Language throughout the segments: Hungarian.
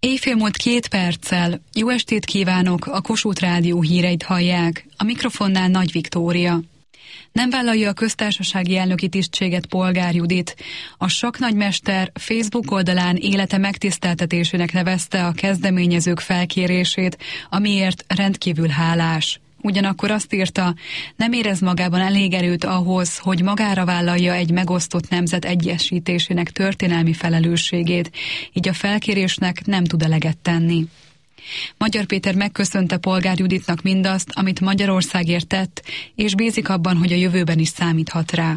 Éjfél múlt 2 perccel. Jó estét kívánok, a Kossuth Rádió híreit hallják. A mikrofonnál Nagy Viktória. Nem vállalja a köztársasági elnöki tisztséget Polgár Judit. A sakknagymester Facebook oldalán élete megtiszteltetésének nevezte a kezdeményezők felkérését, amiért rendkívül hálás. Ugyanakkor azt írta, nem érez magában elég erőt ahhoz, hogy magára vállalja egy megosztott nemzet egyesítésének történelmi felelősségét, így a felkérésnek nem tud eleget tenni. Magyar Péter megköszönte Polgár Juditnak mindazt, amit Magyarországért tett, és bízik abban, hogy a jövőben is számíthat rá.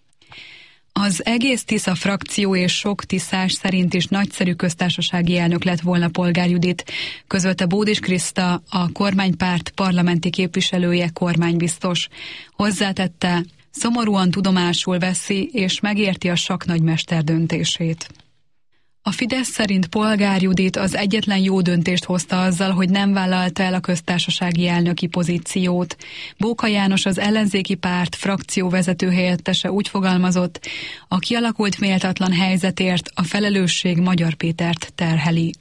Az egész Tisza frakció és sok tiszás szerint is nagyszerű köztársasági elnök lett volna Polgár Judit, közölte Bódis Kriszta, a kormánypárt parlamenti képviselője, kormánybiztos. Hozzátette, szomorúan tudomásul veszi és megérti a sakknagymester döntését. A Fidesz szerint Polgár Judit az egyetlen jó döntést hozta azzal, hogy nem vállalta el a köztársasági elnöki pozíciót. Bóka János, az ellenzéki párt frakcióvezető helyettese úgy fogalmazott, a kialakult méltatlan helyzetért a felelősség Magyar Pétert terheli.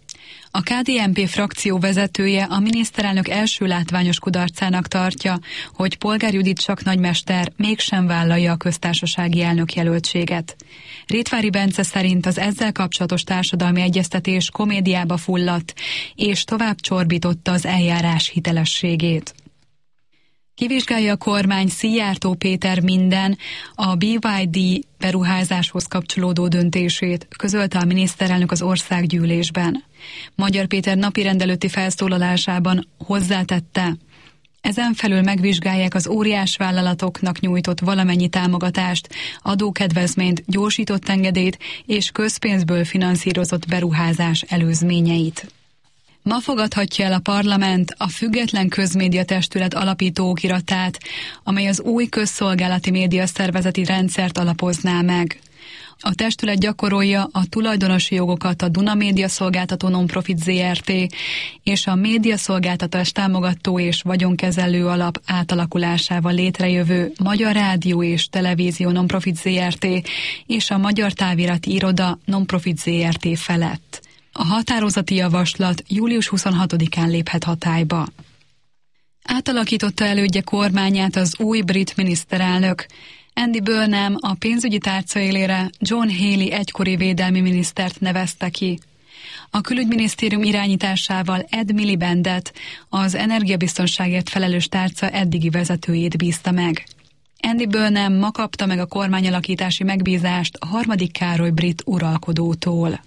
A KDNP frakció vezetője a miniszterelnök első látványos kudarcának tartja, hogy Polgár Judit sakknagymester mégsem vállalja a köztársasági elnök jelöltséget. Rétvári Bence szerint az ezzel kapcsolatos társadalmi egyeztetés komédiába fulladt, és tovább csorbította az eljárás hitelességét. Kivizsgálja a kormány Szijjártó Péter minden a BYD beruházáshoz kapcsolódó döntését, közölte a miniszterelnök az országgyűlésben. Magyar Péter napirend előtti felszólalásában hozzátette, ezen felül megvizsgálják az óriás vállalatoknak nyújtott valamennyi támogatást, adókedvezményt, gyorsított engedélyt és közpénzből finanszírozott beruházás előzményeit. Ma fogadhatja el a parlament a Független Közmédiatestület alapító okiratát, amely az új közszolgálati médiaszervezeti rendszert alapozná meg. A testület gyakorolja a tulajdonosi jogokat a Duna Médiaszolgáltató Nonprofit Zrt. És a médiaszolgáltatás támogató és vagyonkezelő alap átalakulásával létrejövő Magyar Rádió és Televízió Nonprofit Zrt. És a Magyar Távirati Iroda Nonprofit Zrt. Felett. A határozati javaslat július 26-án léphet hatályba. Átalakította elődje kormányát az új brit miniszterelnök. Andy Burnham a pénzügyi tárca élére John Healey egykori védelmi minisztert nevezte ki. A külügyminisztérium irányításával Ed Milibandet, az energiabiztonságért felelős tárca eddigi vezetőjét bízta meg. Andy Burnham ma kapta meg a kormányalakítási megbízást a 3. Károly brit uralkodótól.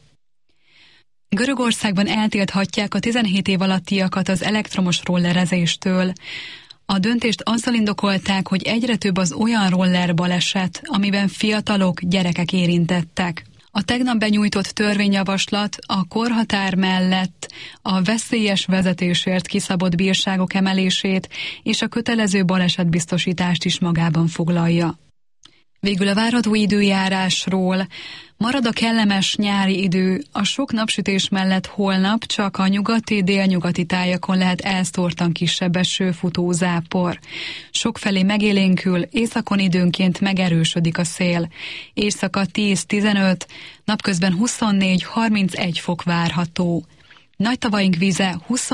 Görögországban eltilthatják a 17 év alattiakat az elektromos rollerezéstől. A döntést azzal indokolták, hogy egyre több az olyan roller baleset, amiben fiatalok, gyerekek érintettek. A tegnap benyújtott törvényjavaslat a korhatár mellett a veszélyes vezetésért kiszabott bírságok emelését és a kötelező balesetbiztosítást is magában foglalja. Végül a várható időjárásról. Marad a kellemes nyári idő, a sok napsütés mellett holnap csak a nyugati-délnyugati tájakon lehet elszórtan kisebb esőfutó zápor. Sokfelé megélénkül, északon időnként megerősödik a szél. Éjszaka 10-15, napközben 24-31 fok várható. Nagytavaink víze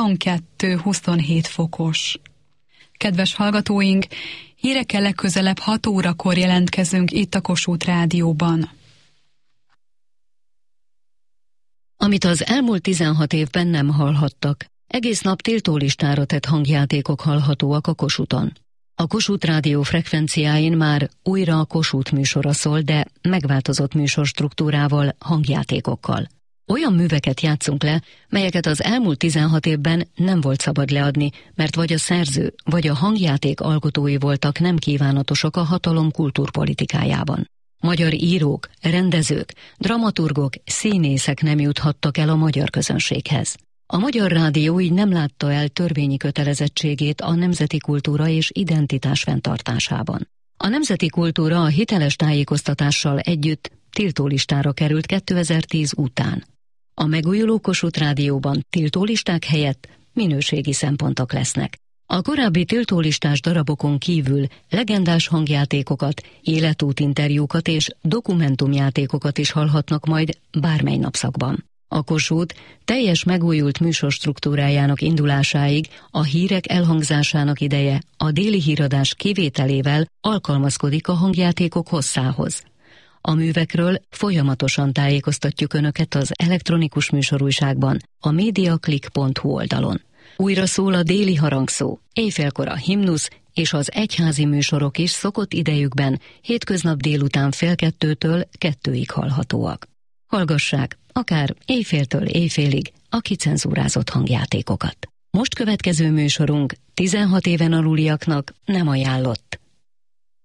22-27 fokos. Kedves hallgatóink, hírekkel legközelebb 6 órakor jelentkezünk itt a Kossuth Rádióban. Amit az elmúlt 16 évben nem hallhattak, egész nap tiltólistára tett hangjátékok hallhatóak a Kossuthon. A Kossuth Rádió frekvenciáin már újra a Kossuth műsora szól, de megváltozott műsorstruktúrával, hangjátékokkal. Olyan műveket játszunk le, melyeket az elmúlt 16 évben nem volt szabad leadni, mert vagy a szerző, vagy a hangjáték alkotói voltak nem kívánatosak a hatalom kultúrpolitikájában. Magyar írók, rendezők, dramaturgok, színészek nem juthattak el a magyar közönséghez. A Magyar Rádió így nem látta el törvényi kötelezettségét a nemzeti kultúra és identitás fenntartásában. A nemzeti kultúra a hiteles tájékoztatással együtt tiltólistára került 2010 után. A megújuló Kossuth Rádióban tiltólisták helyett minőségi szempontok lesznek. A korábbi tiltólistás darabokon kívül legendás hangjátékokat, életútinterjúkat és dokumentumjátékokat is hallhatnak majd bármely napszakban. A Kossuth teljes megújult műsorstruktúrájának indulásáig a hírek elhangzásának ideje a déli híradás kivételével alkalmazkodik a hangjátékok hosszához. A művekről folyamatosan tájékoztatjuk Önöket az elektronikus műsorújságban, a mediaclick.hu oldalon. Újra szól a déli harangszó, éjfélkor a himnusz és az egyházi műsorok is szokott idejükben hétköznap délután 1:30-től 2-ig hallhatóak. Hallgassák akár éjféltől éjfélig a kicenzúrázott hangjátékokat. Most következő műsorunk 16 éven aluliaknak nem ajánlott.